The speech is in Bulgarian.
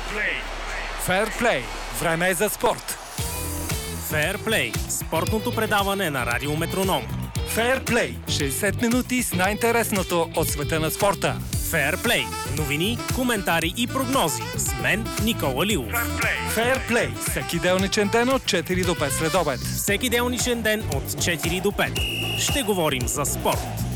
Фейрплей. Време е за спорт. Фейрплей. Спортното предаване на Радио Метроном. Фейрплей. 60 минути с най-интересното от света на спорта. Фейрплей. Новини, коментари и прогнози. С мен Никола Лилов. Фейрплей. Всеки делничен ден от 4 до 5 следобед. Всеки делничен ден от 4 до 5. Ще говорим за спорт.